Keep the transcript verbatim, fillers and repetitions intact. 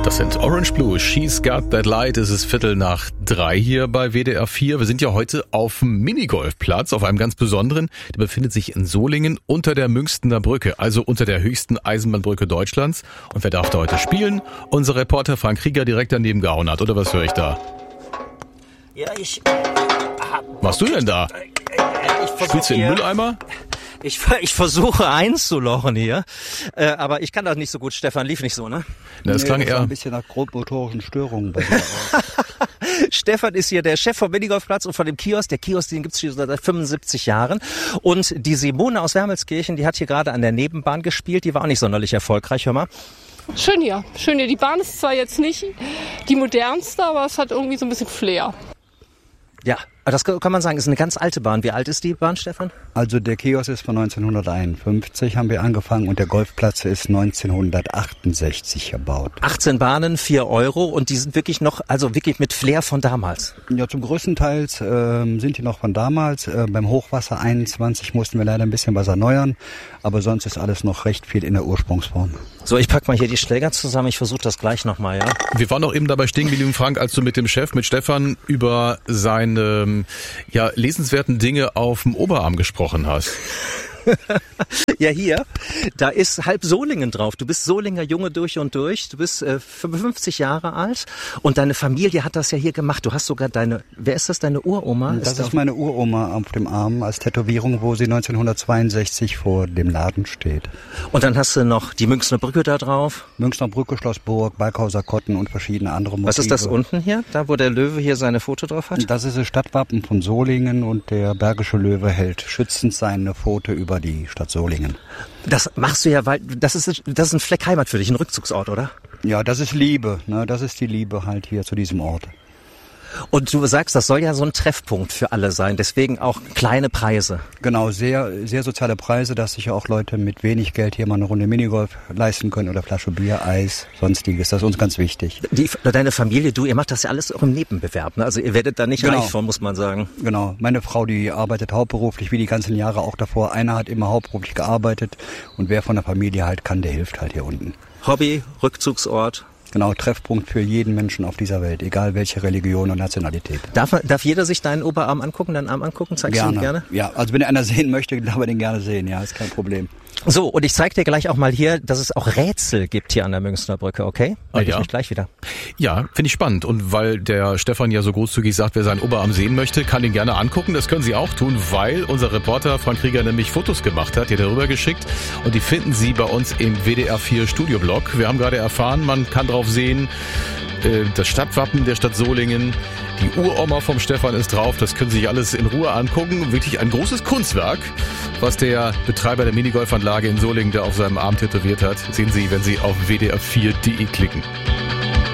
Das sind Orange Blue, She's Got That Light. Es ist Viertel nach drei hier bei W D R vier. Wir sind ja heute auf dem Minigolfplatz, auf einem ganz besonderen. Der befindet sich in Solingen unter der Münstener Brücke, also unter der höchsten Eisenbahnbrücke Deutschlands. Und wer darf da heute spielen? Unser Reporter Frank Krieger direkt daneben gehauen hat, oder was höre ich da? Ja, ich... Was machst du denn da? Ich Spielst du in den Mülleimer? Ich, ich versuche einzulochen hier, äh, aber ich kann das nicht so gut, Stefan, lief nicht so, ne? Na, das nee, klang das eher ein bisschen nach grobmotorischen Störungen bei dir. Stefan ist hier der Chef vom Minigolfplatz und von dem Kiosk. Der Kiosk, den gibt's schon seit fünfundsiebzig Jahren. Und die Simone aus Wermelskirchen, die hat hier gerade an der Nebenbahn gespielt. Die war auch nicht sonderlich erfolgreich, hör mal. Schön hier, schön hier. Die Bahn ist zwar jetzt nicht die modernste, aber es hat irgendwie so ein bisschen Flair. Ja, das kann man sagen, ist eine ganz alte Bahn. Wie alt ist die Bahn, Stefan? Also der Kiosk ist von neunzehnhunderteinundfünfzig, haben wir angefangen, und der Golfplatz ist neunzehnhundertachtundsechzig gebaut. achtzehn Bahnen, vier Euro, und die sind wirklich noch, also wirklich mit Flair von damals. Ja, zum größten Teil äh, sind die noch von damals. Äh, beim Hochwasser einundzwanzig mussten wir leider ein bisschen was erneuern, aber sonst ist alles noch recht viel in der Ursprungsform. So, ich pack mal hier die Schläger zusammen, ich versuche das gleich nochmal, ja? Wir waren noch eben dabei stehen geblieben, Frank, als du mit dem Chef, mit Stefan, über seine ja, lesenswerten Dinge auf dem Oberarm gesprochen hast. Ja, hier, da ist halb Solingen drauf. Du bist Solinger Junge durch und durch. Du bist äh, fünfundfünfzig Jahre alt und deine Familie hat das ja hier gemacht. Du hast sogar deine, wer ist das, deine Uroma? Das ist, ist meine Uroma auf dem Arm als Tätowierung, wo sie neunzehnhundertzweiundsechzig vor dem Laden steht. Und dann hast du noch die Münchner Brücke da drauf. Münchner Brücke, Schloss Burg, Balkhauser Kotten und verschiedene andere Motive. Was ist das unten hier, da wo der Löwe hier seine Foto drauf hat? Das ist das Stadtwappen von Solingen, und der Bergische Löwe hält schützend seine Pfote über die Stadt Solingen. Das machst du ja, weil das ist das ist ein Fleck Heimat für dich, ein Rückzugsort, oder? Ja, das ist Liebe, ne? Das ist die Liebe halt hier zu diesem Ort. Und du sagst, das soll ja so ein Treffpunkt für alle sein, deswegen auch kleine Preise. Genau, sehr sehr soziale Preise, dass sich auch Leute mit wenig Geld hier mal eine Runde Minigolf leisten können oder Flasche Bier, Eis, sonstiges. Das ist uns ganz wichtig. Die, deine Familie, du, ihr macht das ja alles auch im Nebenbewerb, ne? Also ihr werdet da nicht genau. reich von, muss man sagen. Genau, meine Frau, die arbeitet hauptberuflich, wie die ganzen Jahre auch davor. Einer hat immer hauptberuflich gearbeitet, und wer von der Familie halt kann, der hilft halt hier unten. Hobby, Rückzugsort. Genau, Treffpunkt für jeden Menschen auf dieser Welt, egal welche Religion und Nationalität. Darf, darf jeder sich deinen Oberarm angucken, deinen Arm angucken? Zeigst gerne. du ihn gerne? Ja, also wenn einer sehen möchte, darf er den gerne sehen, ja, ist kein Problem. So, und ich zeig dir gleich auch mal hier, dass es auch Rätsel gibt hier an der Münchner Brücke, okay? Ah, ja. Ich mich gleich wieder. Ja, finde ich spannend. Und weil der Stefan ja so großzügig sagt, wer seinen Oberarm sehen möchte, kann ihn gerne angucken. Das können Sie auch tun, weil unser Reporter Frank Krieger nämlich Fotos gemacht hat, die hat er rüber geschickt. Und die finden Sie bei uns im W D R vier Studioblog. Wir haben gerade erfahren, man kann drauf sehen, äh, das Stadtwappen der Stadt Solingen. Die Uroma vom Stefan ist drauf. Das können Sie sich alles in Ruhe angucken. Wirklich ein großes Kunstwerk, was der Betreiber der Minigolfanlage in Solingen, der auf seinem Arm tätowiert hat. Sehen Sie, wenn Sie auf w d r vier punkt d e klicken.